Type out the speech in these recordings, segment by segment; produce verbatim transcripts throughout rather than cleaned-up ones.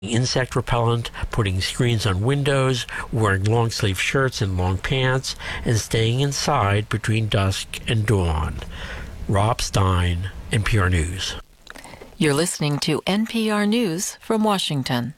insect repellent, putting screens on windows, wearing long-sleeve shirts and long pants, and staying inside between dusk and dawn. Rob Stein, N P R News. You're listening to N P R News from Washington.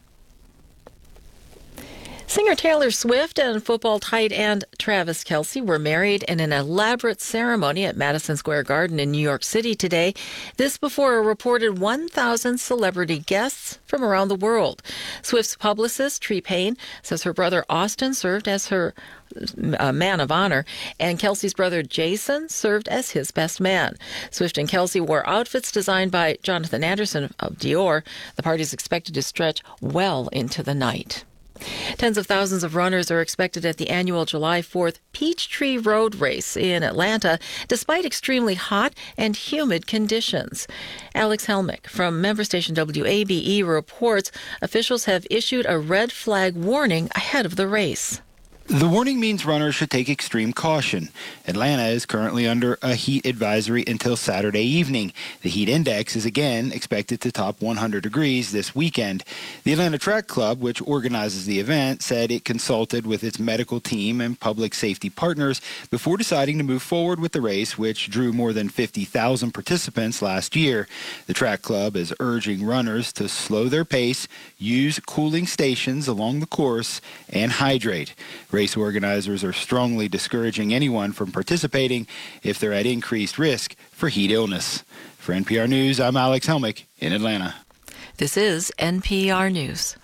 Singer Taylor Swift and football tight end Travis Kelce were married in an elaborate ceremony at Madison Square Garden in New York City today. This before a reported one thousand celebrity guests from around the world. Swift's publicist, Tree Payne, says her brother Austin served as her uh, man of honor, and Kelce's brother Jason served as his best man. Swift and Kelce wore outfits designed by Jonathan Anderson of Dior. The party is expected to stretch well into the night. Tens of thousands of runners are expected at the annual July fourth Peachtree Road Race in Atlanta, despite extremely hot and humid conditions. Alex Helmick from member station W A B E reports officials have issued a red flag warning ahead of the race. The warning means runners should take extreme caution. Atlanta is currently under a heat advisory until Saturday evening. The heat index is again expected to top one hundred degrees this weekend. The Atlanta Track Club, which organizes the event, said it consulted with its medical team and public safety partners before deciding to move forward with the race, which drew more than fifty thousand participants last year. The Track Club is urging runners to slow their pace, use cooling stations along the course, and hydrate. Race organizers are strongly discouraging anyone from participating if they're at increased risk for heat illness. For N P R News, I'm Alex Helmick in Atlanta. This is N P R News.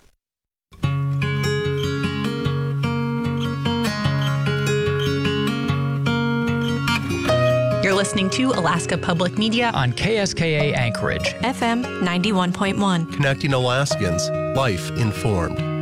You're listening to Alaska Public Media on K S K A Anchorage, F M ninety-one point one. Connecting Alaskans, life informed.